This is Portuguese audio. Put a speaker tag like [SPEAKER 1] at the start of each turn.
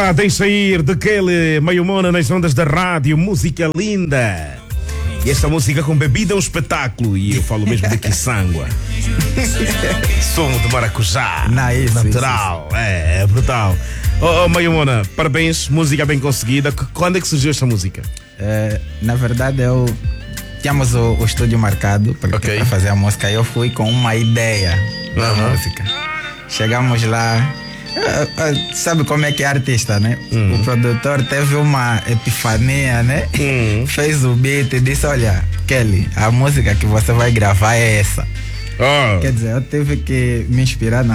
[SPEAKER 1] Acabada em sair daquele Mayumona nas ondas da rádio, música linda. E esta música com bebida é um espetáculo. E eu falo mesmo de Kisangwa. Som de maracujá.
[SPEAKER 2] Nice,
[SPEAKER 1] natural. É brutal. Oh, Mayumona, parabéns, música bem conseguida. Quando é que surgiu esta música?
[SPEAKER 2] Na verdade, tínhamos o estúdio marcado para fazer a música. Eu fui com uma ideia da música. Chegamos lá. Sabe como é que é artista, né? O produtor teve uma epifania, né? Fez o beat e disse: olha, Kelly, a música que você vai gravar é essa. Quer dizer, eu tive que me inspirar